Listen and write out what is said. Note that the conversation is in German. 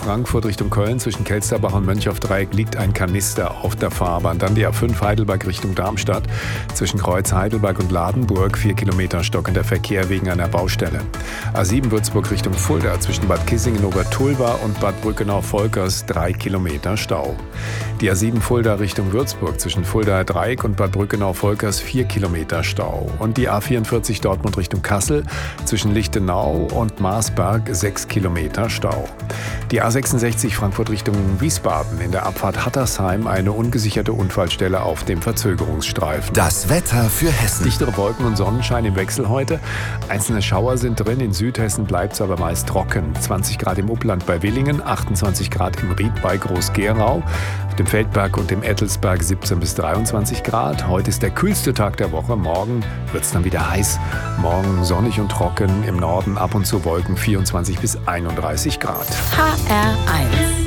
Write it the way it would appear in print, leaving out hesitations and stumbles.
Frankfurt Richtung Köln zwischen Kelsterbach und Mönchaufdreieck liegt ein Kanister auf der Fahrbahn. Dann die A5 Heidelberg Richtung Darmstadt zwischen Kreuz Heidelberg und Ladenburg 4 Kilometer stockender Verkehr wegen einer Baustelle. A7 Würzburg Richtung Fulda zwischen Bad Kissingen-Obertulba und Bad Brückenau-Volkers 3 Kilometer Stau. Die A7 Fulda Richtung Würzburg zwischen Fuldaer Dreieck und Bad Brückenau-Volkers 4 Kilometer Stau. Und die A44 Dortmund Richtung Kassel zwischen Lichtenau und Marsberg 6 Kilometer Stau. Die A66 Frankfurt Richtung Wiesbaden in der Abfahrt Hattersheim eine ungesicherte Unfallstelle auf dem Verzögerungsstreifen. Das Wetter für Hessen. Dichtere Wolken und Sonnenschein im Wechsel heute. Einzelne Schauer sind drin. In Südhessen bleibt es aber meist trocken. 20 Grad im Upland bei Willingen, 28 Grad im Ried bei Groß-Gerau. Auf dem Feldberg und dem Ettelsberg 17 bis 23 Grad. Heute ist der kühlste Tag der Woche. Morgen wird es dann wieder heiß. Morgen sonnig und trocken. Im Norden ab und zu Wolken 24 bis 31 Grad. HR